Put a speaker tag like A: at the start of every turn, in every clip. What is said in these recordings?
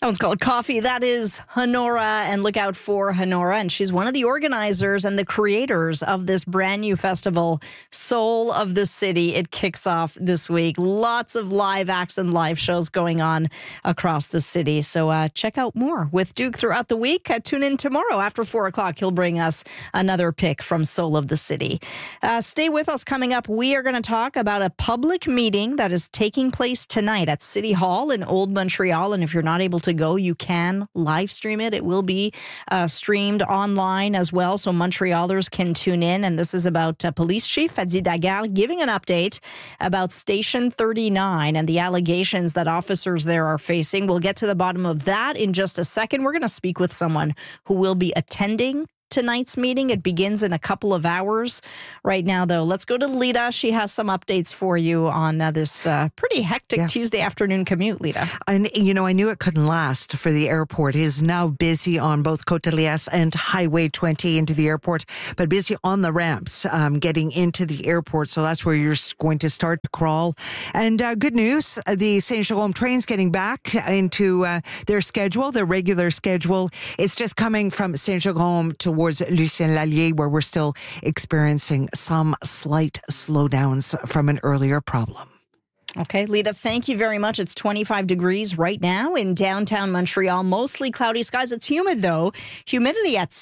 A: That one's called Coffee. That is Honora, and look out for Honora. And she's one of the organizers and the creators of this brand new festival, Soul of the City. It kicks off this week. Lots of live acts and live shows going on across the city. So check out more with Duke throughout the week. Tune in tomorrow after 4 o'clock. He'll bring us another pick from Soul of the City. Stay with us. Coming up, we are going to talk about a public meeting that is taking place tonight at City Hall in Old Montreal. And if you're not able to go, you can live stream it. It will be streamed online as well, so Montrealers can tune in. And this is about Police Chief Fadi Daguerre giving an update about Station 39 and the allegations that officers there are facing. We'll get to the bottom of that in just a second. We're going to speak with someone who will be attending tonight's meeting. It begins in a couple of hours. Right now, though, let's go to Lita. She has some updates for you on this pretty hectic Tuesday afternoon commute, Lita.
B: And, I knew it couldn't last for the airport. It is now busy on both Côte de Liesse and Highway 20 into the airport, but busy on the ramps getting into the airport. So that's where you're going to start to crawl. And good news, the Saint-Jérôme train's getting back into their schedule, their regular schedule. It's just coming from Saint-Jérôme towards Lucien Lallier, where we're still experiencing some slight slowdowns from an earlier problem.
A: Okay, Lita, thank you very much. It's 25 degrees right now in downtown Montreal. Mostly cloudy skies. It's humid, though. Humidity at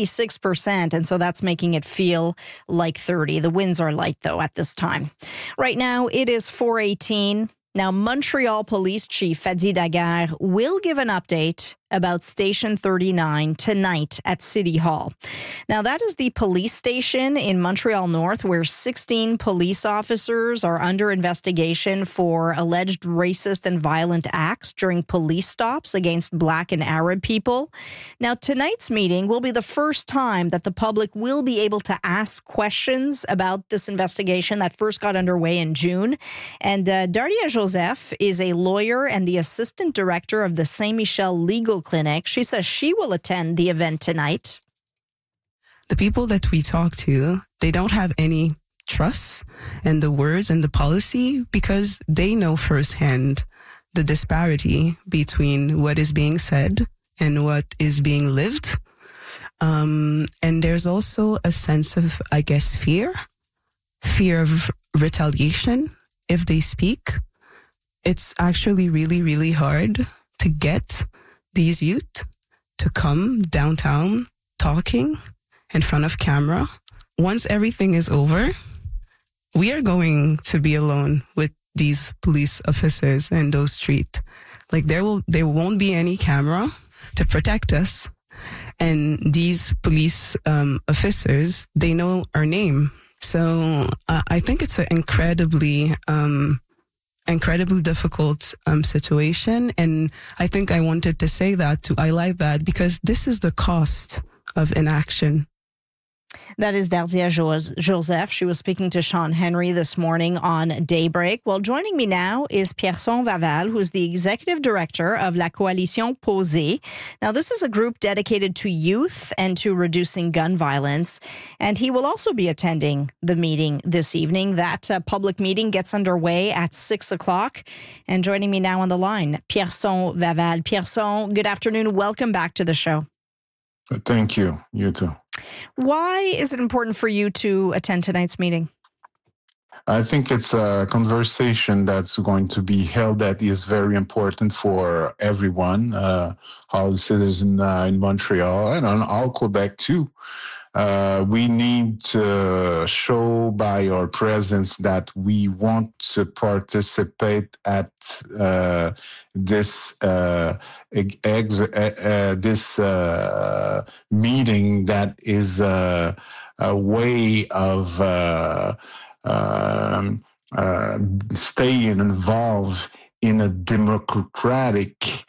A: 66%, and so that's making it feel like 30. The winds are light, though, at this time. Right now, it is 4:18. Now, Montreal Police Chief Fadi Daguerre will give an update about Station 39 tonight at City Hall. Now, that is the police station in Montreal North where 16 police officers are under investigation for alleged racist and violent acts during police stops against Black and Arab people. Now, tonight's meeting will be the first time that the public will be able to ask questions about this investigation that first got underway in June. And Dardia Joseph is a lawyer and the assistant director of the Saint-Michel Legal Clinic. She says she will attend the event tonight.
C: The people that we talk to, they don't have any trust in the words and the policy because they know firsthand the disparity between what is being said and what is being lived. And there's also a sense of, fear of retaliation if they speak. It's actually really, really hard to get these youth to come downtown talking in front of camera. Once everything is over, we are going to be alone with these police officers in those streets. There won't be any camera to protect us. And these police officers, they know our name. So I think it's an incredibly difficult situation. And I think I wanted to say that, to highlight that, because this is the cost of inaction.
A: That is Dardia Joseph. She was speaking to Sean Henry this morning on Daybreak. Well, joining me now is Pierson Vaval, who is the executive director of La Coalition Posée. Now, this is a group dedicated to youth and to reducing gun violence. And he will also be attending the meeting this evening. That public meeting gets underway at 6 o'clock. And joining me now on the line, Pierson Vaval. Pierson, good afternoon. Welcome back to the show.
D: Thank you. You too.
A: Why is it important for you to attend tonight's meeting?
D: I think it's a conversation that's going to be held that is very important for everyone, all the citizens in Montreal and on all Quebec too. We need to show by our presence that we want to participate at this meeting that is a way of staying involved in a democratic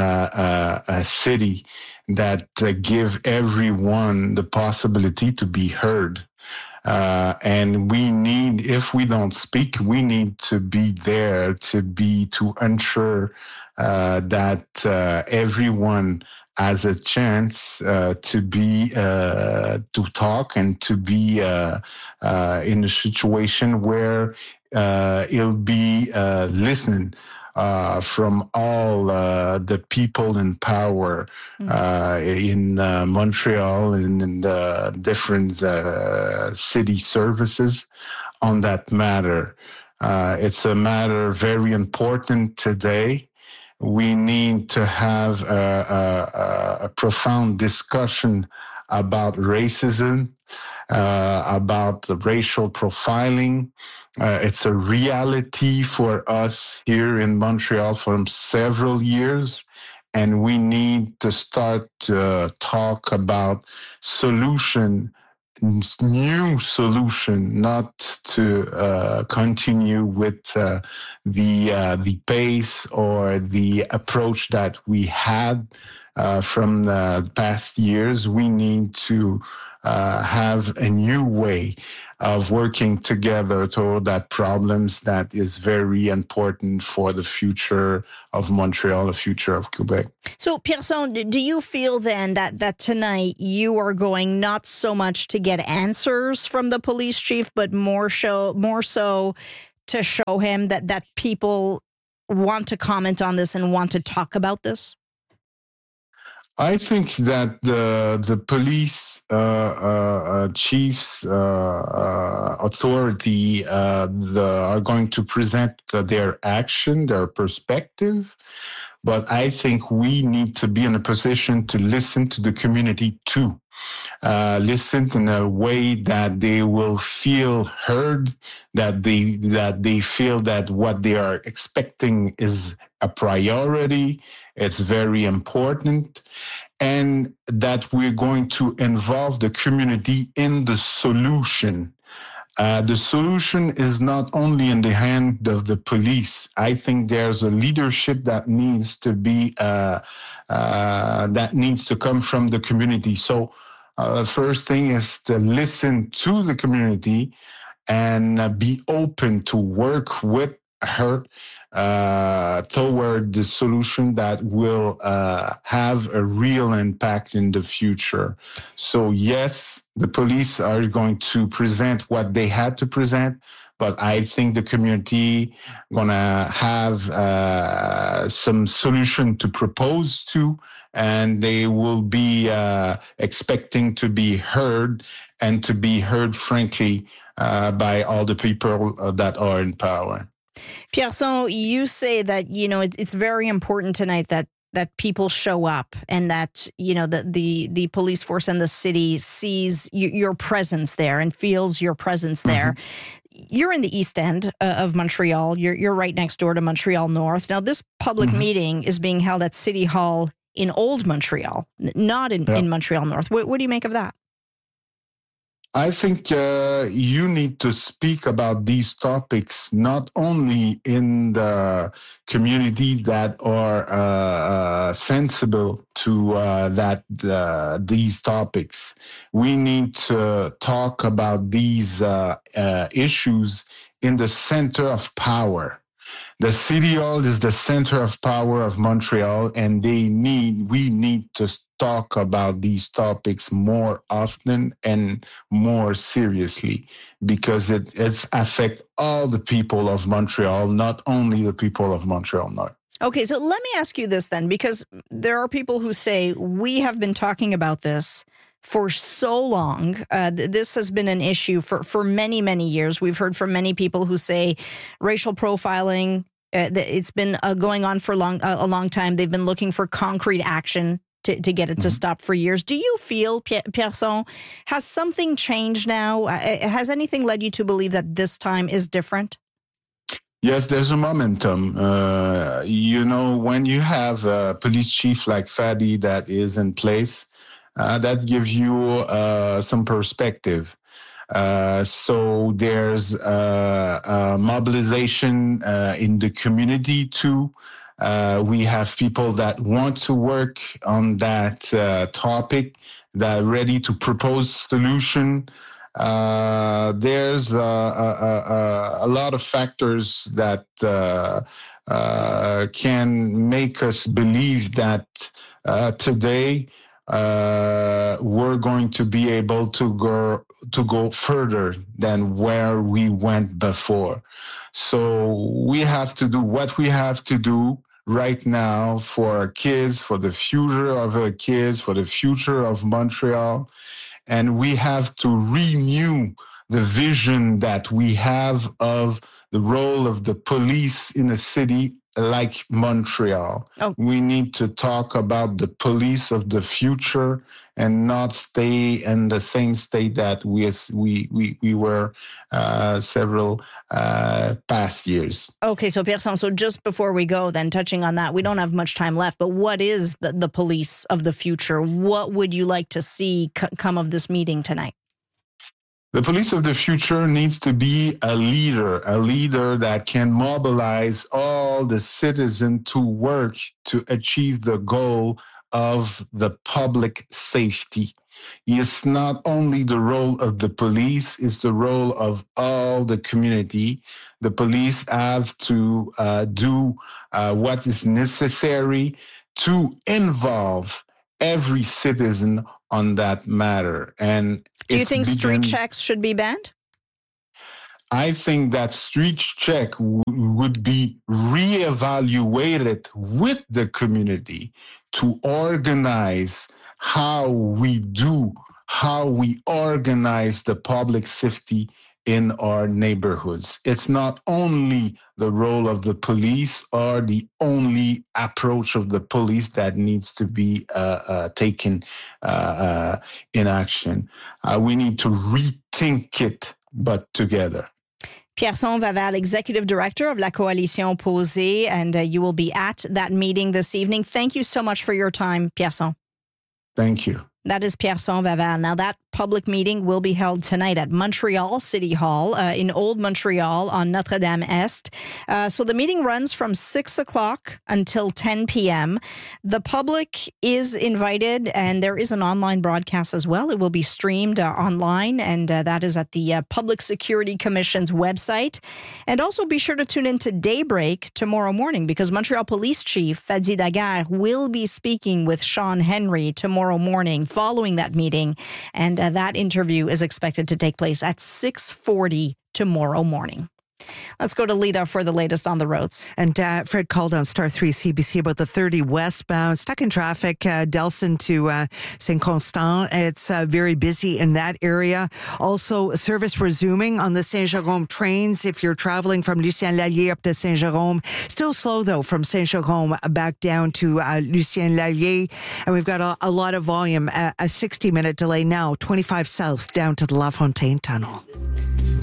D: city that give everyone the possibility to be heard. And we need, if we don't speak, we need to be there to ensure that everyone has a chance to talk and to be in a situation where he'll be listening. from all the people in power in Montreal and in the different city services on that matter. It's a matter very important today. We need to have a profound discussion about racism, about the racial profiling. It's a reality for us here in Montreal for several years, and we need to start to talk about new solution, not to continue with the pace or the approach that we had from the past years. We need to have a new way of working together toward that problems that is very important for the future of Montreal, the future of Quebec.
A: So, Pierson, do you feel then that tonight you are going not so much to get answers from the police chief, but more so to show him that people want to comment on this and want to talk about this?
D: I think that the police chiefs authority are going to present their action, their perspective, but I think we need to be in a position to listen to the community too. Listen in a way that they will feel heard, that they feel that what they are expecting is a priority, it's very important, and that we're going to involve the community in the solution. The solution is not only in the hand of the police. I think there's a leadership that needs to be that needs to come from the community. So the first thing is to listen to the community and be open to work with her toward the solution that will have a real impact in the future. So yes, the police are going to present what they had to present, but I think the community gonna have some solution to propose to, and they will be expecting to be heard, and to be heard frankly by all the people that are in power.
A: Pierson, you say that, it's very important tonight that people show up, and that, the police force and the city sees your presence there and feels your presence there. You're in the East End of Montreal. You're right next door to Montreal North. Now, this public meeting is being held at City Hall in Old Montreal, not in Montreal North. What do you make of that?
D: I think you need to speak about these topics not only in the community that are sensible to these topics. We need to talk about these issues in the center of power. The City Hall is the center of power of Montreal, and we need to talk about these topics more often and more seriously, because it affects all the people of Montreal, not only the people of Montreal North.
A: Okay, so let me ask you this then, because there are people who say we have been talking about this for so long. This has been an issue for many, many years. We've heard from many people who say racial profiling, it's been going on for a long time. They've been looking for concrete action to get it to stop for years. Do you feel, Pierson, has something changed now? Has anything led you to believe that this time is different?
D: Yes, there's a momentum. When you have a police chief like Fadi that is in place, that gives you some perspective. So there's mobilization in the community too. We have people that want to work on that topic, that are ready to propose solution. There's a lot of factors that can make us believe that today we're going to be able to go further than where we went before. So we have to do what we have to do right now for our kids, for the future of our kids, for the future of Montreal. And we have to renew the vision that we have of the role of the police in a city like Montreal.
A: Oh.
D: We need to talk about the police of the future and not stay in the same state that we were several past years.
A: Okay, so Pierre, so just before we go, then touching on that, we don't have much time left, but what is the police of the future? What would you like to see come of this meeting tonight?
D: The police of the future needs to be a leader that can mobilize all the citizens to work to achieve the goal of the public safety. It's not only the role of the police, it's the role of all the community. The police have to do what is necessary to involve every citizen on that matter. And
A: do you think street checks should be banned?
D: I think that street check would be reevaluated with the community to organize how we organize the public safety in our neighborhoods. It's not only the role of the police or the only approach of the police that needs to be taken in action. We need to rethink it, but together.
A: Pierson Vaval, Executive Director of La Coalition Opposée, and you will be at that meeting this evening. Thank you so much for your time, Pierson.
D: Thank you.
A: That is Pierson Vaval. Now, that public meeting will be held tonight at Montreal City Hall in Old Montreal on Notre-Dame-Est. So the meeting runs from 6 o'clock until 10 p.m. The public is invited, and there is an online broadcast as well. It will be streamed online, and that is at the Public Security Commission's website. And also be sure to tune in to Daybreak tomorrow morning, because Montreal Police Chief Fadi Daguerre will be speaking with Sean Henry tomorrow morning following that meeting, and that interview is expected to take place at 6:40 tomorrow morning. Let's go to Lita for the latest on the roads.
B: And Fred called on Star 3 CBC about the 30 westbound, stuck in traffic, Delson to St. Constant. It's very busy in that area. Also, service resuming on the Saint-Jérôme trains if you're traveling from Lucien Lallier up to Saint-Jérôme. Still slow, though, from Saint-Jérôme back down to Lucien Lallier. And we've got a lot of volume, a 60-minute delay now, 25 south down to the La Fontaine Tunnel.